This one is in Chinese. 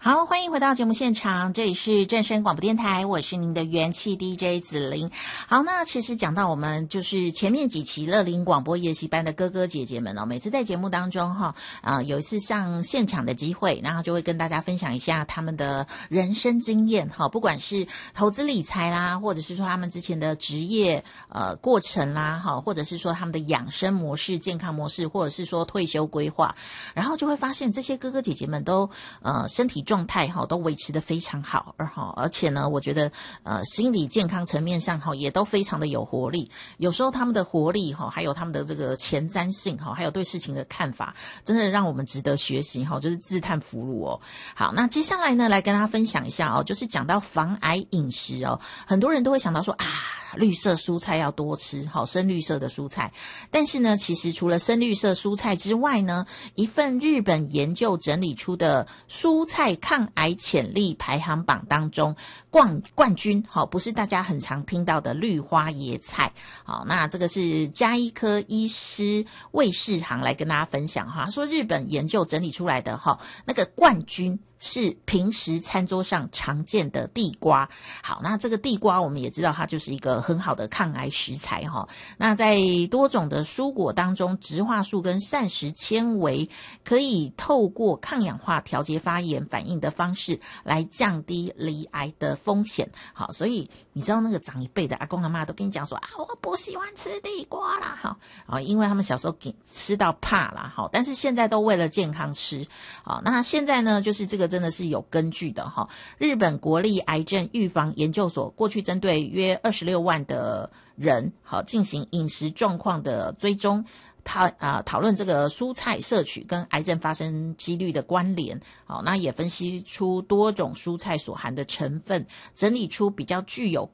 好，欢迎回到节目现场，这里是正声广播电台，我是您的元气 DJ 子琳。好，那其实讲到我们就是前面几期乐龄广播夜习班的哥哥姐姐们哦，每次在节目当中有一次上现场的机会，然后就会跟大家分享一下他们的人生经验不管是投资理财啦，或者是说他们之前的职业过程啦或者是说他们的养生模式、健康模式，或者是说退休规划，然后就会发现这些哥哥姐姐们都身体状态都维持得非常好，而且呢，我觉得心理健康层面上也都非常的有活力。有时候他们的活力还有他们的这个前瞻性还有对事情的看法，真的让我们值得学习就是自叹弗如哦。好，那接下来呢，来跟大家分享一下就是讲到防癌饮食很多人都会想到说绿色蔬菜要多吃，深绿色的蔬菜。但是呢，其实除了深绿色蔬菜之外呢，一份日本研究整理出的蔬菜抗癌潜力排行榜当中，冠军不是大家很常听到的绿花椰菜。好，那这个是家医科医师魏世航来跟大家分享说日本研究整理出来的那个冠军是平时餐桌上常见的地瓜。好，那这个地瓜我们也知道它就是一个很好的抗癌食材那在多种的蔬果当中，植化素跟膳食纤维可以透过抗氧化调节发炎反应的方式来降低罹癌的风险。好，所以你知道那个长一辈的阿公阿嬷都跟你讲说我不喜欢吃地瓜啦因为他们小时候吃到怕啦但是现在都为了健康吃。好，那现在呢，就是这个真的是有根据的日本国立癌症预防研究所过去针对约26万的人进行饮食状况的追踪，讨论这个蔬菜摄取跟癌症发生几率的关联。好，那也分析出多种蔬菜所含的成分，整理出比较具有